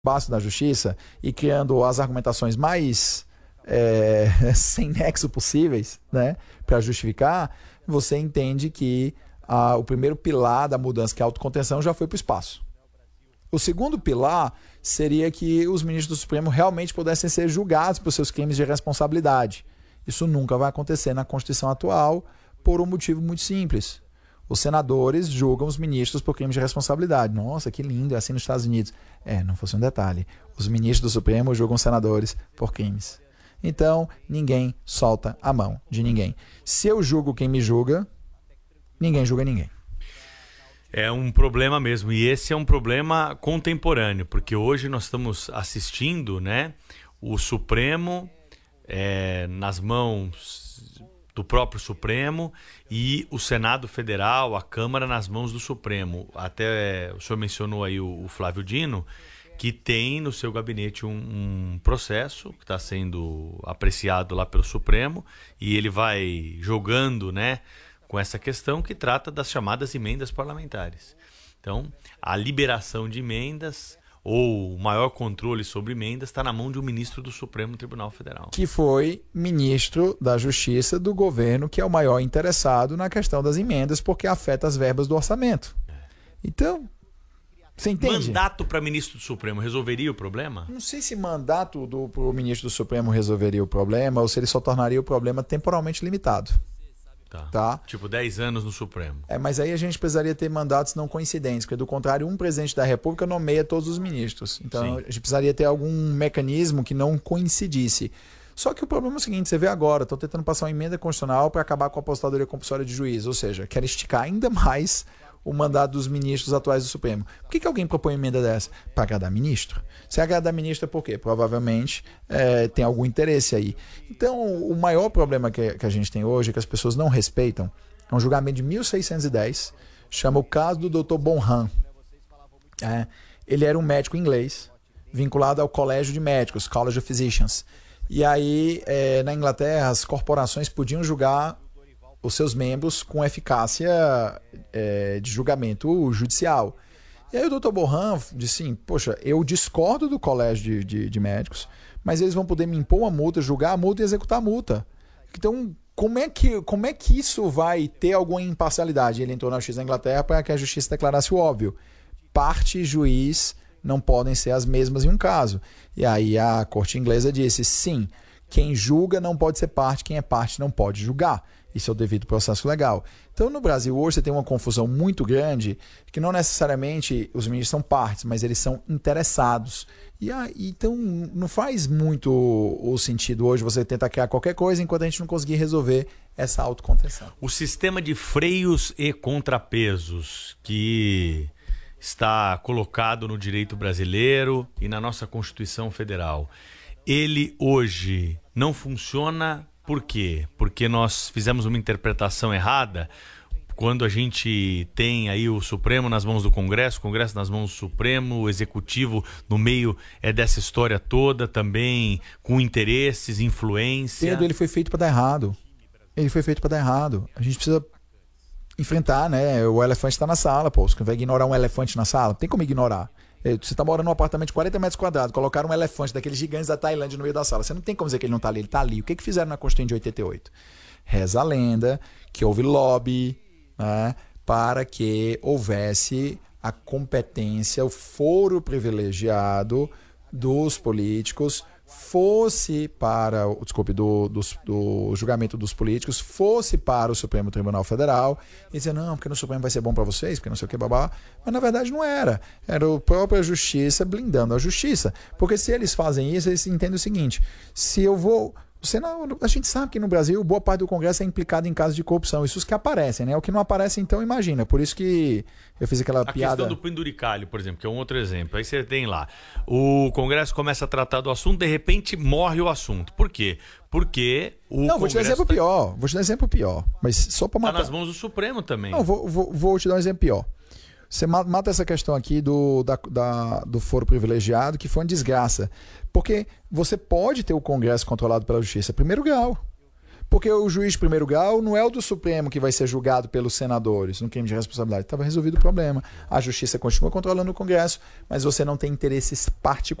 espaço da justiça e criando as argumentações mais sem nexo possíveis, né, para justificar, você entende que o primeiro pilar da mudança, que é a autocontenção, já foi para o espaço. O segundo pilar seria que os ministros do Supremo realmente pudessem ser julgados por seus crimes de responsabilidade. Isso nunca vai acontecer na Constituição atual por um motivo muito simples. Os senadores julgam os ministros por crimes de responsabilidade. Nossa, que lindo, é assim nos Estados Unidos. Não fosse um detalhe. Os ministros do Supremo julgam senadores por crimes. Então, ninguém solta a mão de ninguém. Se eu julgo quem me julga, ninguém julga ninguém. É um problema mesmo, e esse é um problema contemporâneo, porque hoje nós estamos assistindo, né, o Supremo nas mãos do próprio Supremo e o Senado Federal, a Câmara nas mãos do Supremo. Até o senhor mencionou aí o Flávio Dino, que tem no seu gabinete um processo que está sendo apreciado lá pelo Supremo, e ele vai jogando, né, com essa questão que trata das chamadas emendas parlamentares. Então, a liberação de emendas ou o maior controle sobre emendas está na mão de um ministro do Supremo Tribunal Federal. Que foi ministro da Justiça do governo, que é o maior interessado na questão das emendas, porque afeta as verbas do orçamento. Então, você entende? Mandato para ministro do Supremo resolveria o problema? Não sei se mandato para o ministro do Supremo resolveria o problema ou se ele só tornaria o problema temporalmente limitado. Tá? Tipo 10 anos no Supremo. Mas aí a gente precisaria ter mandatos não coincidentes, porque do contrário, um presidente da República nomeia todos os ministros. Então a gente precisaria ter algum mecanismo que não coincidisse. Só que o problema é o seguinte, você vê agora, estão tentando passar uma emenda constitucional para acabar com a apostadoria compulsória de juiz, ou seja, quer esticar ainda mais o mandato dos ministros atuais do Supremo. Por que alguém propõe emenda dessa? Para agradar ministro. Se agradar ministro é por quê? Provavelmente tem algum interesse aí. Então, o maior problema que a gente tem hoje, que as pessoas não respeitam, é um julgamento de 1610, chama o caso do Dr. Bonham. Ele era um médico inglês, vinculado ao Colégio de Médicos, College of Physicians. E aí, na Inglaterra, as corporações podiam julgar os seus membros com eficácia de julgamento judicial. E aí o Dr. Bonham disse assim, poxa, eu discordo do colégio de médicos, mas eles vão poder me impor uma multa, julgar a multa e executar a multa. Então, como é que isso vai ter alguma imparcialidade? Ele entrou na Justiça da Inglaterra para que a Justiça declarasse o óbvio. Parte e juiz não podem ser as mesmas em um caso. E aí a corte inglesa disse, sim, quem julga não pode ser parte, quem é parte não pode julgar. Isso é o devido processo legal. Então, no Brasil, hoje, você tem uma confusão muito grande, que não necessariamente os ministros são partes, mas eles são interessados. Então, não faz muito o sentido hoje você tentar criar qualquer coisa enquanto a gente não conseguir resolver essa autocontenção. O sistema de freios e contrapesos que está colocado no direito brasileiro e na nossa Constituição Federal, ele hoje não funciona. Por quê? Porque nós fizemos uma interpretação errada quando a gente tem aí o Supremo nas mãos do Congresso, o Congresso nas mãos do Supremo, o Executivo no meio dessa história toda também, com interesses, influência. Pedro, ele foi feito para dar errado. Ele foi feito para dar errado. A gente precisa enfrentar, né? O elefante está na sala, pô. Você vai ignorar um elefante na sala? Não tem como ignorar. Você está morando num apartamento de 40 metros quadrados, colocaram um elefante daqueles gigantes da Tailândia no meio da sala. Você não tem como dizer que ele não está ali, ele está ali. O que fizeram na Constituição de 88? Reza a lenda que houve lobby, né, para que houvesse a competência, o foro privilegiado dos políticos fosse para, do julgamento dos políticos, fosse para o Supremo Tribunal Federal, e dizer, não, porque no Supremo vai ser bom para vocês, porque não sei o que, babá. Mas na verdade não era. Era a própria justiça blindando a justiça. Porque se eles fazem isso, eles entendem o seguinte, se eu vou... a gente sabe que no Brasil boa parte do Congresso é implicada em casos de corrupção. Isso os que aparecem, né? O que não aparece, então, imagina. Por isso que eu fiz aquela piada. A questão do penduricalho, por exemplo, que é um outro exemplo. Aí você tem lá, o Congresso começa a tratar do assunto, de repente morre o assunto. Por quê? Porque o Não, vou te dar exemplo pior. Vou te dar exemplo pior. Mas só para matar... Está nas mãos do Supremo também. Não, vou te dar um exemplo pior. Você mata essa questão aqui do foro privilegiado, que foi uma desgraça. Porque você pode ter o Congresso controlado pela Justiça, primeiro grau. Porque o juiz de primeiro grau não é o do Supremo que vai ser julgado pelos senadores no crime de responsabilidade. Estava resolvido o problema. A justiça continua controlando o Congresso, mas você não tem interesses particulares